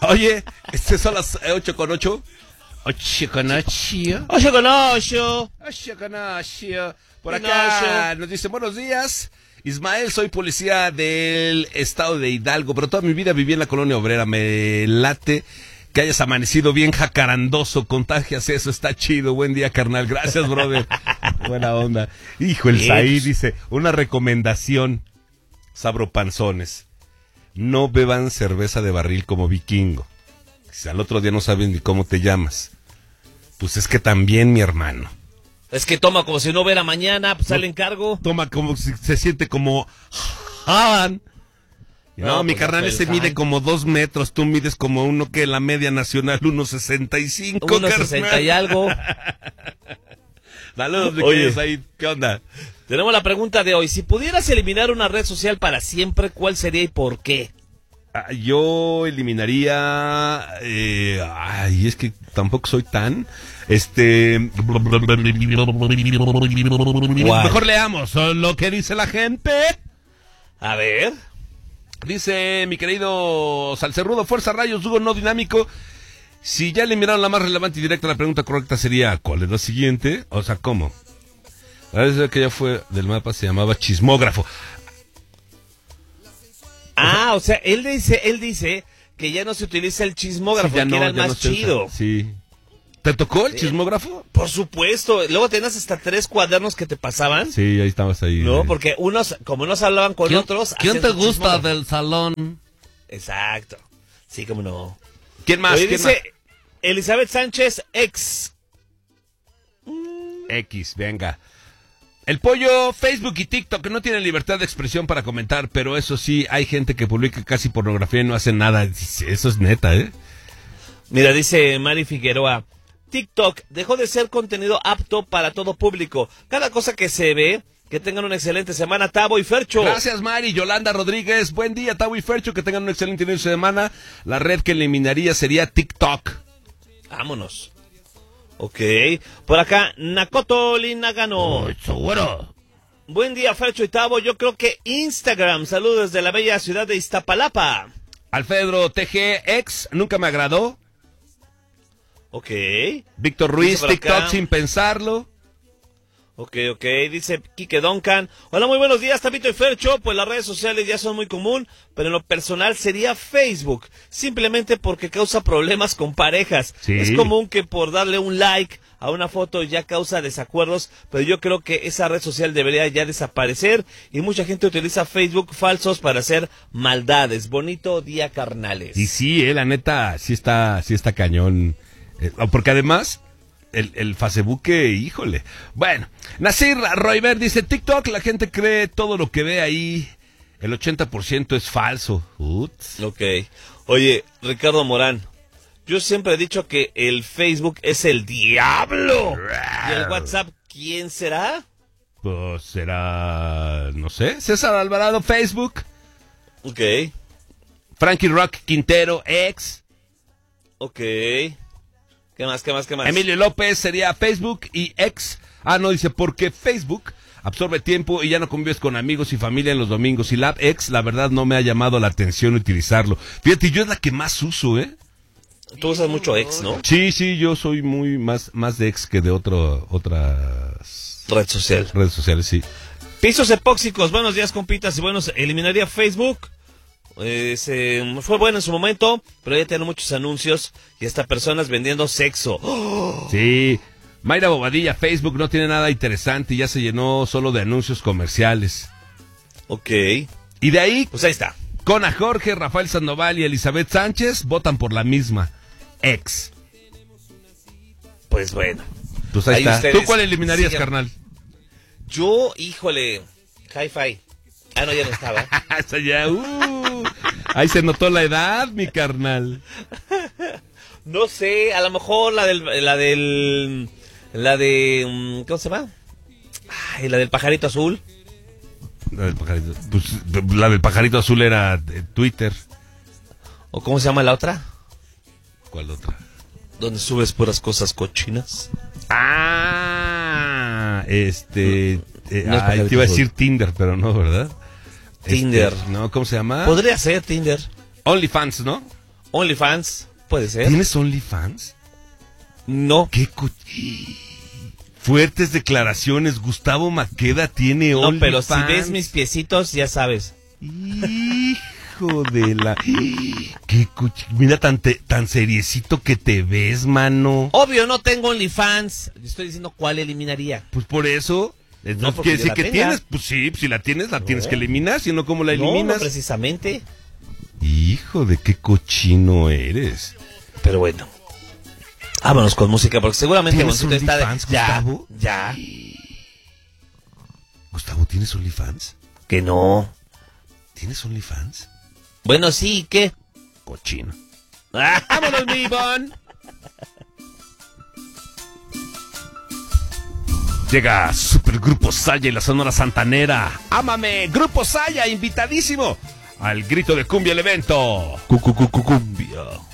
Oye, son las 8:08. 8:08. 8:08. 8:08. Por acá nos dice, buenos días. Ismael, soy policía del estado de Hidalgo, pero toda mi vida viví en la colonia obrera. Me late que hayas amanecido bien jacarandoso, contagias eso, está chido. Buen día, carnal. Gracias, brother. Buena onda. Hijo, el Saí dice, una recomendación, sabropanzones. No beban cerveza de barril como vikingo. Si al otro día no saben ni cómo te llamas. Pues es que también, mi hermano. Es que toma como si no hubiera mañana, pues sale en cargo. Toma como si se siente como... Han. No, mi pues carnal ese mide como 2 metros, tú mides como uno que la media nacional, 1.65. 1.60 y algo. Saludos, mi querido Said. ¿Qué onda? Tenemos la pregunta de hoy. Si pudieras eliminar una red social para siempre, ¿cuál sería y por qué? Yo eliminaría... es que tampoco soy tan... Mejor leamos lo que dice la gente. A ver. Dice mi querido Salcerrudo, Fuerza Rayos, Hugo no dinámico. Si ya eliminaron la más relevante y directa, la pregunta correcta sería, ¿cuál es la siguiente? O sea, ¿cómo? La vez que ya fue del mapa se llamaba Chismógrafo. O sea, él dice que ya no se utiliza el chismógrafo, Sí, que era el más chido. Sí. ¿Te tocó el chismógrafo? Por supuesto. Luego tenías hasta 3 cuadernos que te pasaban. Sí, ahí estabas ahí. No, porque como unos hablaban con otros. ¿Quién te gusta del salón? Exacto. Sí, cómo no. ¿Quién más? Hoy dice Elizabeth Sánchez, ex. X, venga. El pollo, Facebook y TikTok no tienen libertad de expresión para comentar, pero eso sí, hay gente que publica casi pornografía y no hace nada. Eso es neta, ¿eh? Mira, dice Mari Figueroa, TikTok dejó de ser contenido apto para todo público. Cada cosa que se ve, que tengan una excelente semana, Tavo y Fercho. Gracias, Mari. Yolanda Rodríguez, buen día, Tavo y Fercho, que tengan un excelente inicio de semana. La red que eliminaría sería TikTok. Vámonos. Ok, por acá, Nakoto Linagano. Seguro. Buen día, Fercho y Tavo. Yo creo que Instagram. Saludos desde la bella ciudad de Iztapalapa. Alfredo TG, ex, nunca me agradó. Ok. Víctor Ruiz, TikTok acá, sin pensarlo. Ok, dice Quique Duncan. Hola, muy buenos días, Tabito y Fercho. Pues las redes sociales ya son muy común, pero en lo personal sería Facebook. Simplemente porque causa problemas con parejas. Sí. Es común que por darle un like a una foto ya causa desacuerdos, pero yo creo que esa red social debería ya desaparecer y mucha gente utiliza Facebook falsos para hacer maldades. Bonito día, carnales. Y sí, la neta, sí está cañón. Porque además... El Facebook, híjole. Bueno, Nasir Royber dice, TikTok, la gente cree todo lo que ve ahí. El 80% es falso. Uts. Ok. Oye, Ricardo Morán, yo siempre he dicho que el Facebook es el diablo. ¿Y el WhatsApp quién será? Pues será, no sé, César Alvarado, Facebook. Ok. Frankie Rock Quintero, ex. Ok. ¿Qué más? Emilio López sería Facebook y ex. No, dice, porque Facebook absorbe tiempo y ya no convives con amigos y familia en los domingos. Y la ex, la verdad, no me ha llamado la atención utilizarlo. Fíjate, yo es la que más uso, ¿eh? Tú usas mucho ex, ¿no? Sí, yo soy muy más de ex que de otras... Redes sociales, sí. Pisos epóxicos, buenos días, compitas. Y bueno, eliminaría Facebook. Fue bueno en su momento, pero ya tiene muchos anuncios y hasta personas vendiendo sexo. ¡Oh! Sí, Mayra Bobadilla, Facebook no tiene nada interesante y ya se llenó solo de anuncios comerciales. Ok. Y de ahí, pues ahí está. Cona Jorge, Rafael Sandoval y Elizabeth Sánchez votan por la misma, ex. Pues bueno. Pues ahí está. ¿Tú cuál eliminarías, carnal? Yo, híjole, Hi-Fi. No, ya no estaba. Ahí se notó la edad, mi carnal. No sé, a lo mejor la de, ¿cómo se llama? La del pajarito azul. La del pajarito azul era de Twitter. ¿O cómo se llama la otra? ¿Cuál otra? Donde subes puras cosas cochinas. Te iba a decir Tinder, pero no, ¿verdad? Tinder. No, ¿cómo se llama? Podría ser Tinder. OnlyFans, ¿no? OnlyFans, puede ser. ¿Tienes OnlyFans? No. ¿Qué fuertes declaraciones? Gustavo Maqueda tiene No, OnlyFans. pero si ves mis piecitos, ya sabes. Hijo de la... Mira tan seriecito que te ves, mano. Obvio, no tengo OnlyFans. Estoy diciendo cuál eliminaría. Pues por eso... No quiere decir que tienes. Pues sí, si la tienes, la tienes que eliminar. Si no, ¿cómo la eliminas? No, precisamente. Hijo de qué cochino eres. Pero bueno. Vámonos con música, porque seguramente ¿Tienes está OnlyFans, Gustavo? Ya. Gustavo, ¿tienes OnlyFans? Que no. ¿Tienes OnlyFans? Bueno, sí, ¿qué? Cochino. ¡Vámonos, mi Iván! Llega Supergrupo Saya y la Sonora Santanera. ¡Ámame! Grupo Saya, invitadísimo al grito de cumbia el evento. Cumbia.